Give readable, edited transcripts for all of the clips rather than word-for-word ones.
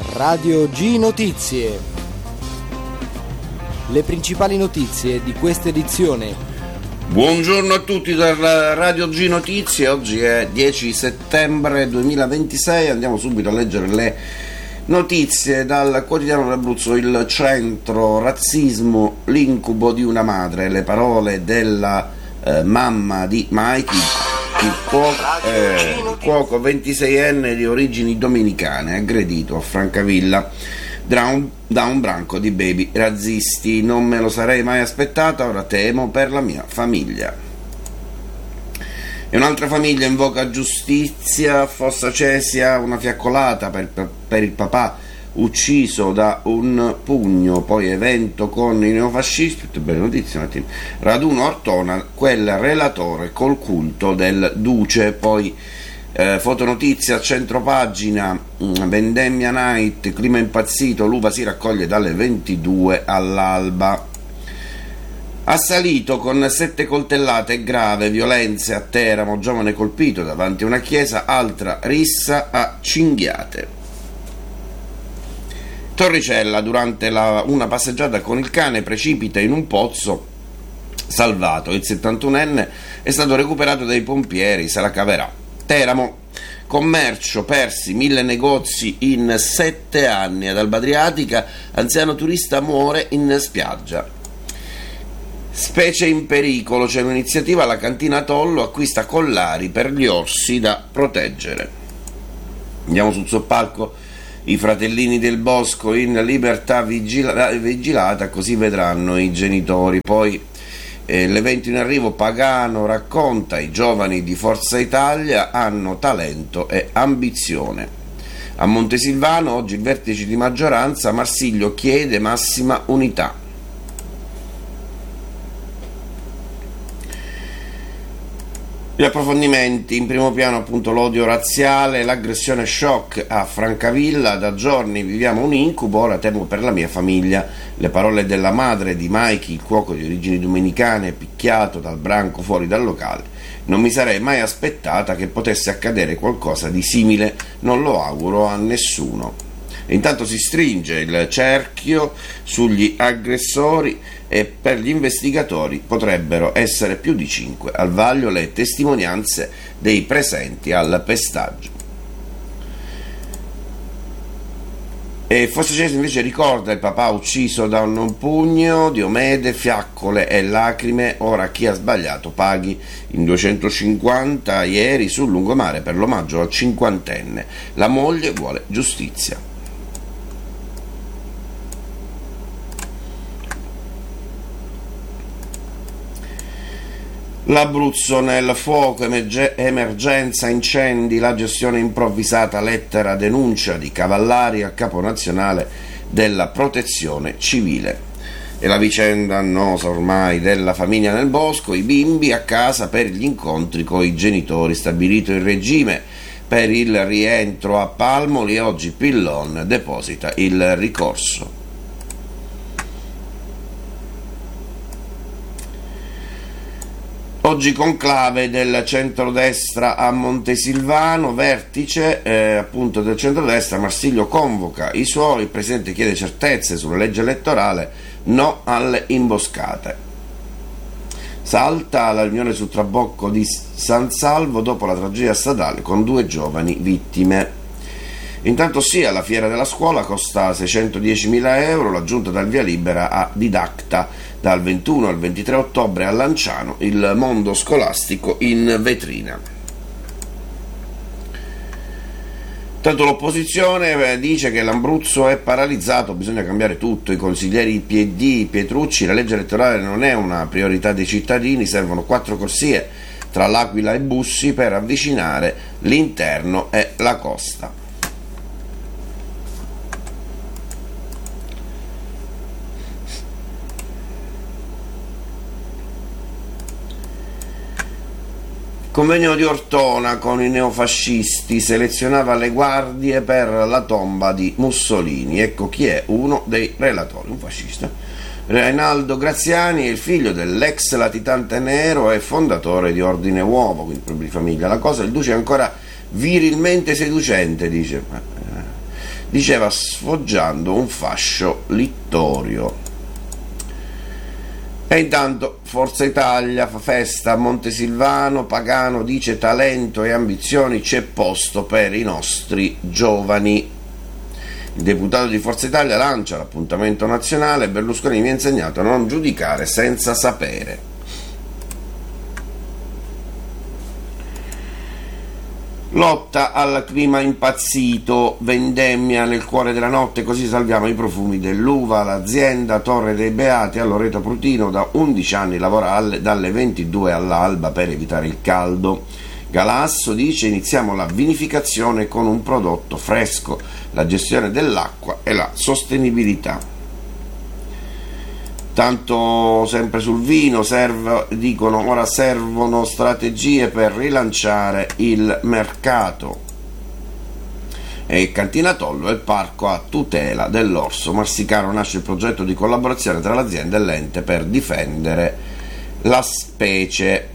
Radio G Notizie. Le principali notizie di questa edizione. Buongiorno a tutti dalla Radio G Notizie. Oggi è 10 settembre 2026. Andiamo subito a leggere le notizie dal quotidiano dell'Abruzzo. Il centro, razzismo, l'incubo di una madre. Le parole della mamma di Mikey, il cuoco 26enne di origini dominicane, aggredito a Francavilla da un branco di baby razzisti. Non me lo sarei mai aspettata, ora temo per la mia famiglia. E un'altra famiglia invoca giustizia. Fossa Cesia, una fiaccolata per il papà ucciso da un pugno. Poi evento con i neofascisti, tutte belle notizie un attimo. Raduno Ortona, quel relatore col culto del duce. Poi fotonotizia, centropagina, vendemmia night, clima impazzito, l'uva si raccoglie dalle 22 all'alba. Assalito con 7 coltellate, grave, violenze a Teramo, giovane colpito davanti a una chiesa, altra rissa a cinghiate. Torricella, durante una passeggiata con il cane precipita in un pozzo, salvato. Il 71enne è stato recuperato dai pompieri, se la caverà. Teramo, commercio, persi 1000 negozi in 7 anni. Ad Alba Adriatica, anziano turista muore in spiaggia. Specie in pericolo, c'è un'iniziativa, la cantina Tollo acquista collari per gli orsi da proteggere. Andiamo sul soppalco. I fratellini del bosco in libertà vigilata, così vedranno i genitori. Poi l'evento in arrivo, Pagano racconta: i giovani di Forza Italia hanno talento e ambizione. A Montesilvano oggi il vertice di maggioranza, Marsiglio chiede massima unità. Gli approfondimenti, in primo piano appunto l'odio razziale, l'aggressione shock a Francavilla, da giorni viviamo un incubo, ora temo per la mia famiglia. Le parole della madre di Mikey, il cuoco di origini dominicane, picchiato dal branco fuori dal locale. Non mi sarei mai aspettata che potesse accadere qualcosa di simile, non lo auguro a nessuno. E intanto si stringe il cerchio sugli aggressori e per gli investigatori potrebbero essere più di 5. Al vaglio le testimonianze dei presenti al pestaggio. E Fossa Cesia invece ricorda il papà ucciso da un pugno, Diomede, fiaccole e lacrime, ora chi ha sbagliato paghi. In 250 ieri sul lungomare per l'omaggio al 50enne. La moglie vuole giustizia. L'Abruzzo nel fuoco, emergenza incendi, la gestione improvvisata, lettera denuncia di Cavallari al capo nazionale della protezione civile. E la vicenda annosa ormai della famiglia nel bosco, i bimbi a casa per gli incontri con i genitori, stabilito il regime per il rientro a Palmoli e oggi Pillon deposita il ricorso. Oggi conclave del centrodestra a Montesilvano, vertice appunto del centrodestra, Marsiglio convoca i suoi, il Presidente chiede certezze sulla legge elettorale, no alle imboscate. Salta la riunione sul trabocco di San Salvo dopo la tragedia stradale con 2 giovani vittime. Intanto sì, alla fiera della scuola costa 610.000 euro, la giunta dal via libera a Didacta. Dal 21 al 23 ottobre a Lanciano il mondo scolastico in vetrina. Tanto l'opposizione dice che l'Abruzzo è paralizzato, bisogna cambiare tutto, i consiglieri PD, Pietrucci, la legge elettorale non è una priorità dei cittadini, servono 4 corsie tra L'Aquila e Bussi per avvicinare l'interno e la costa. Convegno di Ortona con i neofascisti, selezionava le guardie per la tomba di Mussolini. Ecco chi è uno dei relatori, un fascista. Reinaldo Graziani è il figlio dell'ex latitante nero e fondatore di Ordine Uomo, quindi proprio di famiglia. La cosa, il duce è ancora virilmente seducente, dice. diceva sfoggiando un fascio littorio. E intanto Forza Italia fa festa a Montesilvano, Pagano dice talento e ambizioni, c'è posto per i nostri giovani. Il deputato di Forza Italia lancia l'appuntamento nazionale, Berlusconi mi ha insegnato a non giudicare senza sapere. Lotta al clima impazzito, vendemmia nel cuore della notte, così salviamo i profumi dell'uva. L'azienda Torre dei Beati a Loreto Prutino da 11 anni lavora dalle 22 all'alba per evitare il caldo. Galasso dice iniziamo la vinificazione con un prodotto fresco, la gestione dell'acqua e la sostenibilità. Tanto sempre sul vino, dicono ora servono strategie per rilanciare il mercato. E Cantina Tollo è il parco a tutela dell'orso marsicano, nasce il progetto di collaborazione tra l'azienda e l'ente per difendere la specie.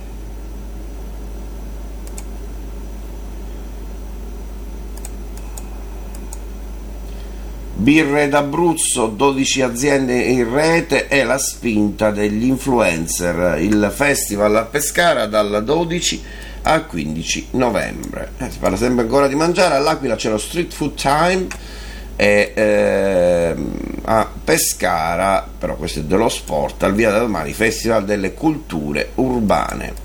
Birre d'Abruzzo, 12 aziende in rete e la spinta degli influencer. Il festival a Pescara dal 12 al 15 novembre. Si parla sempre ancora di mangiare. All'Aquila c'è lo Street Food Time e a Pescara, però questo è dello sport, al Via da Domani Festival delle Culture Urbane.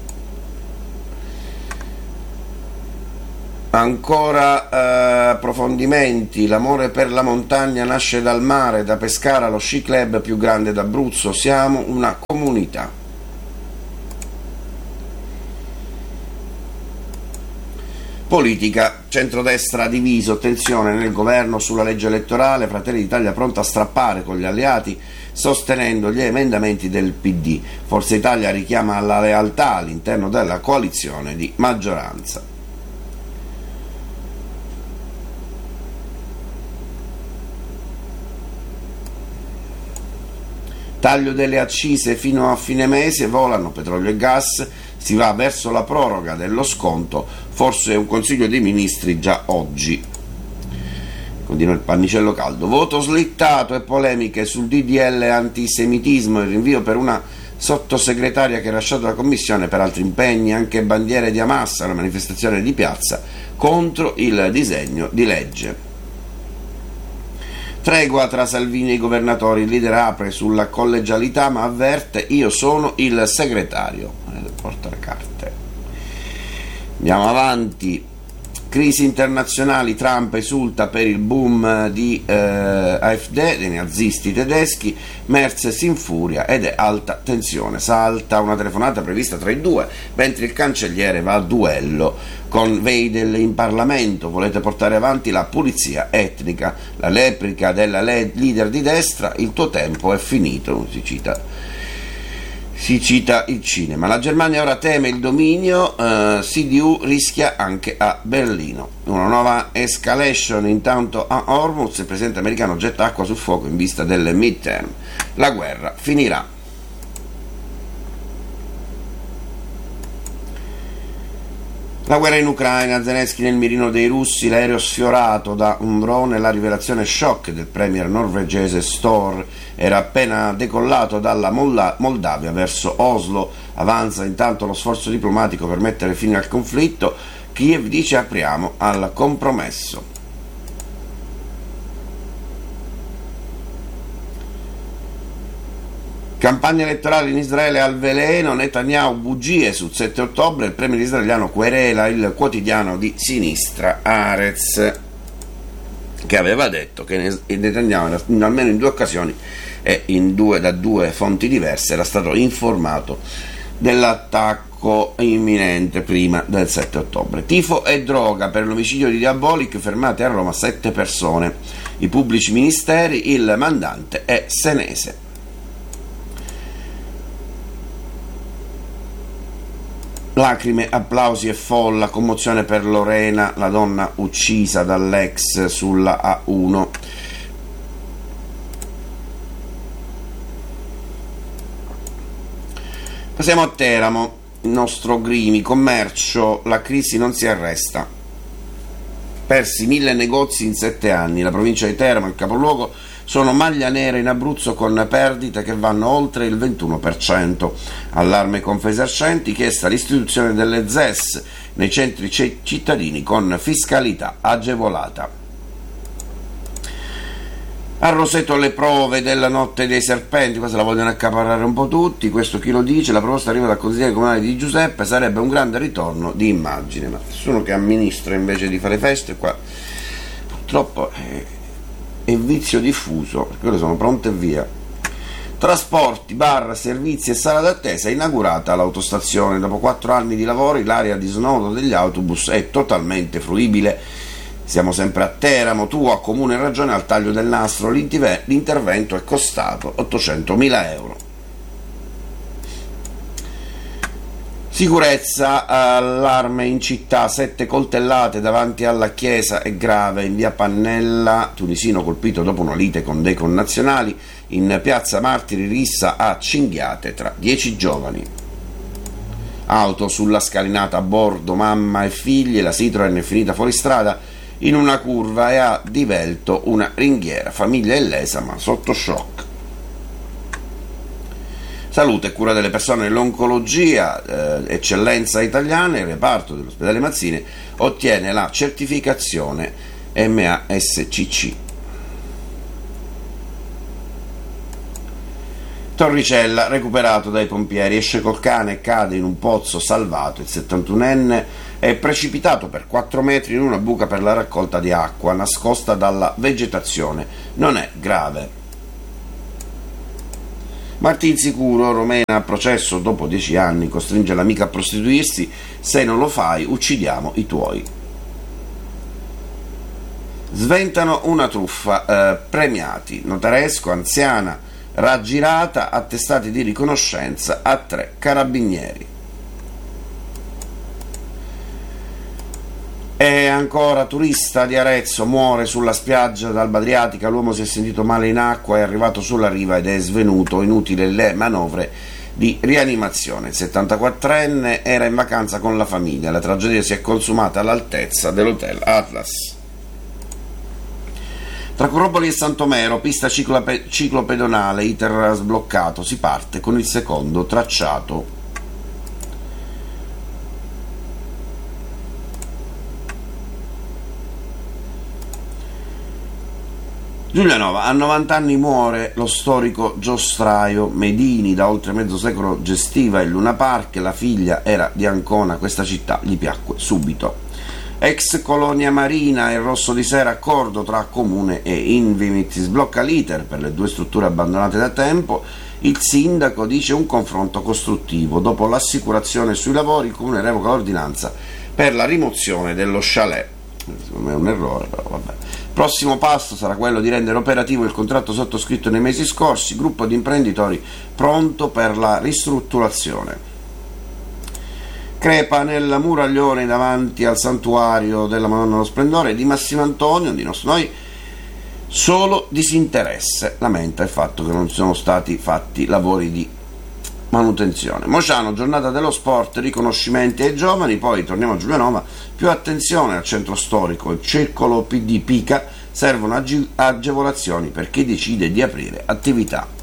Ancora approfondimenti, l'amore per la montagna nasce dal mare, da Pescara lo sci club più grande d'Abruzzo, siamo una comunità. Politica, centrodestra diviso, tensione nel governo sulla legge elettorale, Fratelli d'Italia pronta a strappare con gli alleati sostenendo gli emendamenti del PD, Forza Italia richiama alla lealtà all'interno della coalizione di maggioranza. Taglio delle accise fino a fine mese, volano petrolio e gas, si va verso la proroga dello sconto, forse un consiglio dei ministri già oggi. Continua il pannicello caldo. Voto slittato e polemiche sul DDL antisemitismo, il rinvio per una sottosegretaria che ha lasciato la commissione per altri impegni, anche bandiere di Hamas alla manifestazione di piazza contro il disegno di legge. Tregua tra Salvini e i governatori, il leader apre sulla collegialità ma avverte io sono il segretario, portacarte. Andiamo avanti, crisi internazionali, Trump esulta per il boom di AfD, dei nazisti tedeschi, Merz si infuria ed è alta tensione, salta una telefonata prevista tra i due, mentre il cancelliere va a duello con Weidel in Parlamento, volete portare avanti la pulizia etnica, la replica della leader di destra, il tuo tempo è finito, si cita il cinema. La Germania ora teme il dominio, CDU rischia anche a Berlino. Una nuova escalation intanto a Hormuz, il presidente americano getta acqua sul fuoco in vista delle midterm. La guerra finirà. La guerra in Ucraina, Zelensky nel mirino dei russi, l'aereo sfiorato da un drone, la rivelazione shock del premier norvegese Støre, era appena decollato dalla Moldavia verso Oslo, avanza intanto lo sforzo diplomatico per mettere fine al conflitto, Kiev dice apriamo al compromesso. Campagna elettorale in Israele al veleno, Netanyahu bugie sul 7 ottobre, il premier israeliano querela il quotidiano di sinistra Haaretz, che aveva detto che Netanyahu almeno in due occasioni e da due fonti diverse era stato informato dell'attacco imminente prima del 7 ottobre. Tifo e droga per l'omicidio di Diabolik, fermate a Roma 7 persone, i pubblici ministeri, il mandante è senese. Lacrime, applausi e folla, commozione per Lorena, la donna uccisa dall'ex sulla A1. Passiamo a Teramo, il nostro Grimi, commercio, la crisi non si arresta. persi 1000 negozi in 7 anni. La provincia di Teramo, il capoluogo, sono maglia nera in Abruzzo con perdite che vanno oltre il 21%. Allarme Confesercenti, chiesta l'istituzione delle ZES nei centri cittadini con fiscalità agevolata. A Roseto le prove della notte dei serpenti, qua se la vogliono accaparrare un po' tutti, questo chi lo dice, la proposta arriva dal consigliere comunale di Giuseppe, sarebbe un grande ritorno di immagine, ma nessuno che amministra invece di fare feste qua purtroppo è vizio diffuso, perché ore sono pronte e via. Trasporti, bar, servizi e sala d'attesa, inaugurata l'autostazione, dopo 4 anni di lavori l'area di snodo degli autobus è totalmente fruibile. Siamo sempre a Teramo, tu a comune ragione al taglio del nastro, l'intervento è costato 800.000 euro. Sicurezza, allarme in città, 7 coltellate davanti alla chiesa è grave, in via Pannella, tunisino colpito dopo una lite con dei connazionali, in piazza Martiri rissa a cinghiate tra 10 giovani. Auto sulla scalinata a bordo, mamma e figli, la Citroen è finita fuori strada in una curva e ha divelto una ringhiera, famiglia illesa ma sotto shock. Salute e cura delle persone nell'oncologia, eccellenza italiana, il reparto dell'ospedale Mazzini ottiene la certificazione MASCC. Torricella, recuperato dai pompieri, esce col cane e cade in un pozzo salvato. Il 71enne è precipitato per 4 metri in una buca per la raccolta di acqua nascosta dalla vegetazione. Non è grave. Martinsicuro, Romena a processo dopo 10 anni, costringe l'amica a prostituirsi, se non lo fai uccidiamo i tuoi. Sventano una truffa, premiati, notaresco, anziana, raggirata, attestati di riconoscenza a 3 carabinieri. E ancora, turista di Arezzo muore sulla spiaggia d'Alba Adriatica, l'uomo si è sentito male in acqua, è arrivato sulla riva ed è svenuto, inutili le manovre di rianimazione. Il 74enne era in vacanza con la famiglia, la tragedia si è consumata all'altezza dell'hotel Atlas. Tra Corroboli e Santomero, pista ciclopedonale, iter sbloccato, si parte con il secondo tracciato. Giulianova, a 90 anni muore lo storico giostraio Medini, da oltre mezzo secolo gestiva il Luna Park, la figlia era di Ancona, questa città gli piacque subito. Ex colonia marina e Rosso di Sera, accordo tra comune e Invimit, sblocca l'iter per le 2 strutture abbandonate da tempo, il sindaco dice un confronto costruttivo, dopo l'assicurazione sui lavori il comune revoca l'ordinanza per la rimozione dello chalet. Secondo me è un errore, però vabbè. Prossimo passo sarà quello di rendere operativo il contratto sottoscritto nei mesi scorsi, gruppo di imprenditori pronto per la ristrutturazione. Crepa nel muraglione davanti al santuario della Madonna dello Splendore di Massimo Antonio, di Noi, solo disinteresse, lamenta il fatto che non sono stati fatti lavori di manutenzione. Mociano, giornata dello sport, riconoscimenti ai giovani, poi torniamo a Giulianova, più attenzione al centro storico, il circolo PD Pica, servono agevolazioni per chi decide di aprire attività.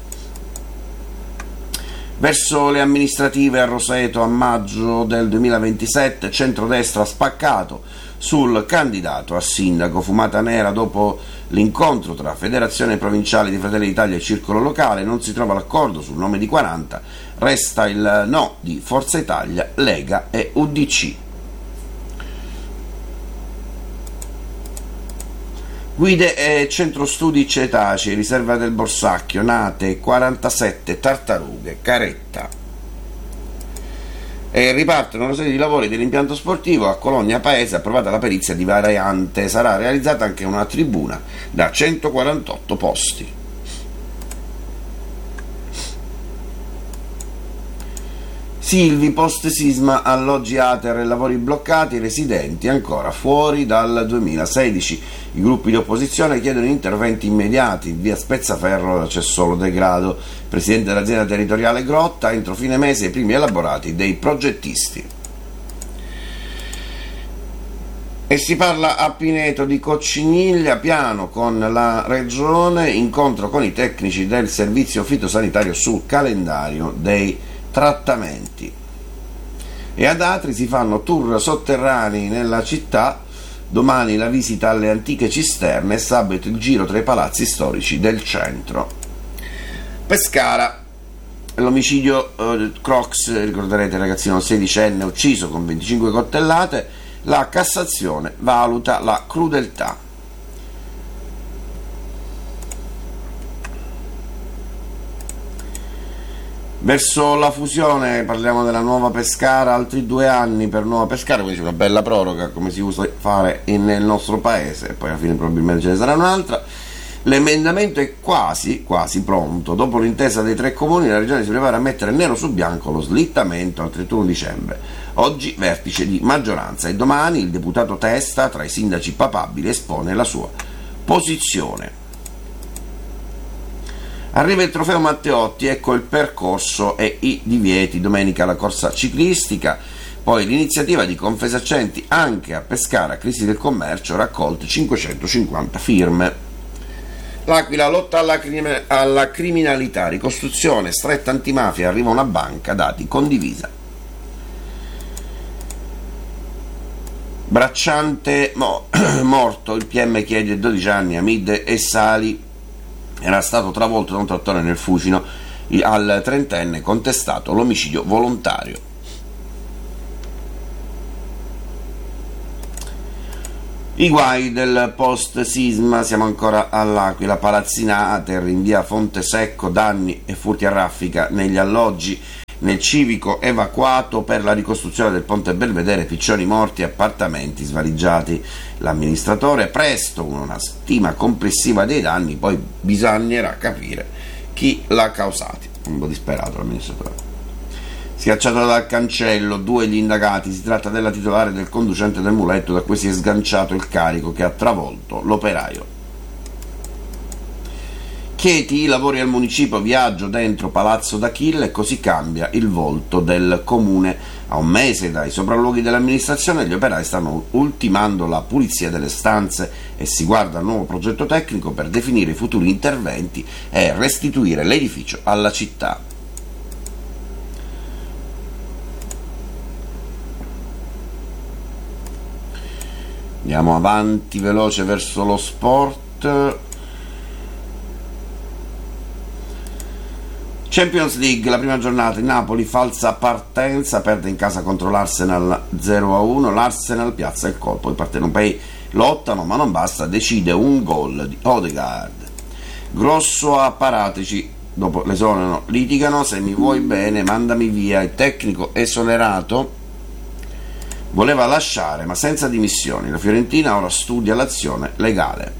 Verso le amministrative a Roseto a maggio del 2027, centrodestra spaccato sul candidato a sindaco, fumata nera dopo l'incontro tra Federazione Provinciale di Fratelli d'Italia e Circolo Locale, non si trova l'accordo sul nome di 40, resta il no di Forza Italia, Lega e UDC. Guide e centro studi cetacei, riserva del Borsacchio, nate 47 tartarughe, caretta. E ripartono una serie di lavori dell'impianto sportivo a Cologna Paese, approvata la perizia di variante, sarà realizzata anche una tribuna da 148 posti. Silvi, post sisma, alloggi Ater e lavori bloccati, residenti ancora fuori dal 2016. I gruppi di opposizione chiedono interventi immediati, via Spezzaferro c'è solo degrado. Presidente dell'azienda territoriale Grotta, entro fine mese i primi elaborati dei progettisti. E si parla a Pineto di cocciniglia, piano con la regione, incontro con i tecnici del servizio fitosanitario sul calendario dei trattamenti. E ad Atri si fanno tour sotterranei nella città, domani la visita alle antiche cisterne e sabato il giro tra i palazzi storici del centro. Pescara, l'omicidio Crocs, ricorderete il ragazzino 16enne ucciso con 25 coltellate. La Cassazione valuta la crudeltà. Verso la fusione, parliamo della Nuova Pescara, altri 2 anni per Nuova Pescara, quindi c'è una bella proroga come si usa fare nel nostro paese, e poi alla fine probabilmente ce ne sarà un'altra. L'emendamento è quasi pronto. Dopo l'intesa dei 3 comuni, la regione si prepara a mettere nero su bianco lo slittamento al 31 dicembre. Oggi vertice di maggioranza e domani il deputato Testa, tra i sindaci papabili, espone la sua posizione. Arriva il trofeo Matteotti, ecco il percorso e i divieti. Domenica la corsa ciclistica, poi l'iniziativa di Confesercenti anche a Pescara, crisi del commercio, raccolte 550 firme. L'Aquila, lotta alla criminalità, ricostruzione, stretta antimafia, arriva una banca dati condivisa. Bracciante morto, il PM chiede 12 anni a Mid e Sali, era stato travolto da un trattore nel Fucino, al 30enne contestato l'omicidio volontario. I guai del post-sisma, siamo ancora all'Aquila, palazzinate in via Fontesecco, danni e furti a raffica negli alloggi, nel civico evacuato per la ricostruzione del ponte Belvedere, piccioni morti e appartamenti svaligiati. L'amministratore presto una stima complessiva dei danni, poi bisognerà capire chi l'ha causati. Un po' disperato l'amministratore. Schiacciato dal cancello, 2 gli indagati, si tratta della titolare del conducente del muletto da cui si è sganciato il carico che ha travolto l'operaio. Chieti, i lavori al municipio, viaggio dentro Palazzo d'Achille e così cambia il volto del comune. A un mese dai sopralluoghi dell'amministrazione gli operai stanno ultimando la pulizia delle stanze e si guarda al nuovo progetto tecnico per definire i futuri interventi e restituire l'edificio alla città. Andiamo avanti veloce verso lo sport. Champions League, la prima giornata, il Napoli falsa partenza, perde in casa contro l'Arsenal 0-1, l'Arsenal piazza il colpo, i partenopei lottano ma non basta, decide un gol di Odegaard. Grosso a Paratici, dopo l'esonero litigano, se mi vuoi bene mandami via, il tecnico esonerato voleva lasciare ma senza dimissioni, la Fiorentina ora studia l'azione legale.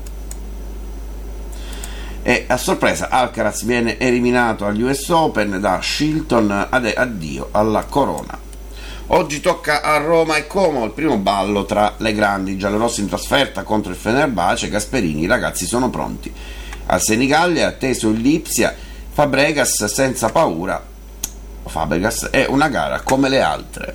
E a sorpresa Alcaraz viene eliminato agli US Open da Shilton, addio alla corona. Oggi tocca a Roma e Como il primo ballo tra le grandi, giallorossi in trasferta contro il Fenerbahce, Gasperini, i ragazzi sono pronti. Al Senigallia è atteso il Lipsia, Fabregas senza paura, Fabregas è una gara come le altre.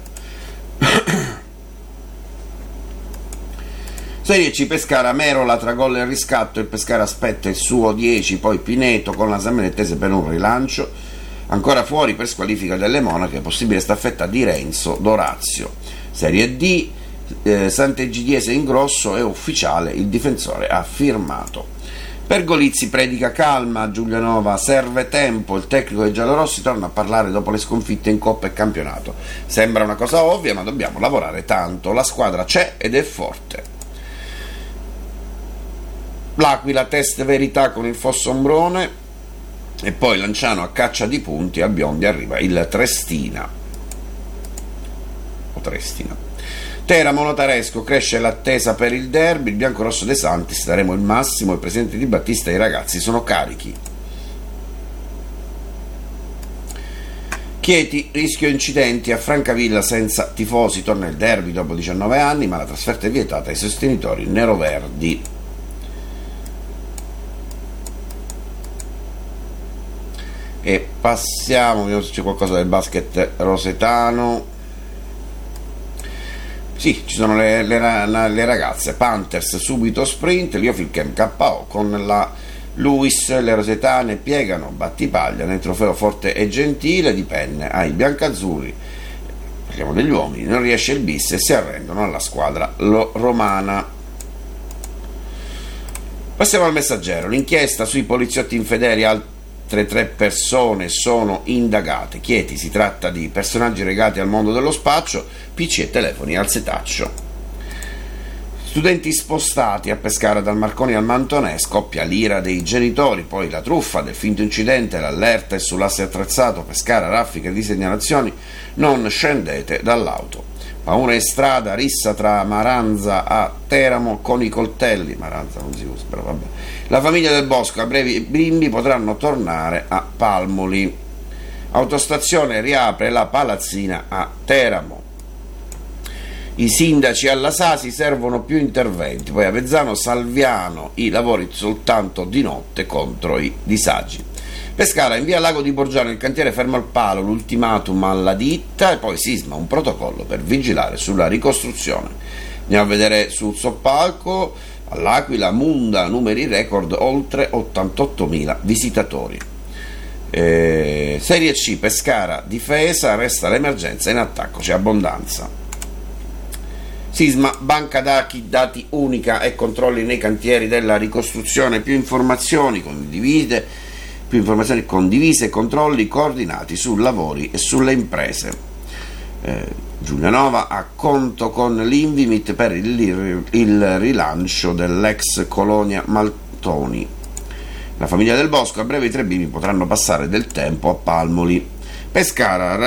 Serie C, Pescara, Merola tra gol e riscatto, il Pescara aspetta il suo 10, poi Pineto con la Sammanettese per un rilancio, ancora fuori per squalifica delle Monache, possibile staffetta di Renzo Dorazio. Serie D, Sant'Egidiese in grosso, è ufficiale, il difensore ha firmato. Pergolizzi predica calma, Giulianova serve tempo, il tecnico dei giallorossi torna a parlare dopo le sconfitte in Coppa e Campionato. Sembra una cosa ovvia ma dobbiamo lavorare tanto, la squadra c'è ed è forte. L'Aquila, test verità con il Fossombrone e poi Lanciano a caccia di punti, al Biondi arriva il Trestina. Teramo Notaresco, cresce l'attesa per il derby, il biancorosso De Santis, daremo il massimo, il presidente Di Battista e i ragazzi sono carichi. Chieti, rischio incidenti a Francavilla senza tifosi, torna il derby dopo 19 anni ma la trasferta è vietata ai sostenitori neroverdi. E passiamo, vediamo se c'è qualcosa del basket rosetano. Sì, ci sono le ragazze. Panthers subito sprint, Liofilchem KO con la Lewis, le rosetane piegano Battipaglia nel trofeo Forte e Gentile di Penne ai biancazzurri. Parliamo degli uomini, non riesce il bis e si arrendono alla squadra romana. Passiamo al Messaggero. L'inchiesta sui poliziotti infedeli, altre 3 persone sono indagate. Chieti, si tratta di personaggi legati al mondo dello spaccio, PC e telefoni al setaccio. Studenti spostati a Pescara dal Marconi al Mantonè, scoppia l'ira dei genitori, poi la truffa del finto incidente, l'allerta è sull'asse attrezzato, Pescara, raffiche di segnalazioni, non scendete dall'auto. Paura in strada, rissa tra Maranza a Teramo con i coltelli. Maranza non si usa, però vabbè. La famiglia del Bosco, a breve i bimbi potranno tornare a Palmoli. Autostazione riapre la palazzina a Teramo. I sindaci alla Sasi servono più interventi. Poi a Vezzano, Salviano, i lavori soltanto di notte contro i disagi. Pescara, in via Lago di Borgiano il cantiere ferma al palo, l'ultimatum alla ditta e poi sisma, un protocollo per vigilare sulla ricostruzione. Andiamo a vedere sul soppalco, all'Aquila, Munda, numeri record, oltre 88.000 visitatori. Serie C, Pescara, difesa, resta l'emergenza in attacco, c'è abbondanza. Sisma, banca dati unica e controlli nei cantieri della ricostruzione, più informazioni condivise e controlli coordinati su lavori e sulle imprese. Giulianova a conto con l'Invimit per il rilancio dell'ex colonia Maltoni. La famiglia del Bosco, a breve i 3 bimbi potranno passare del tempo a Palmoli. Pescara,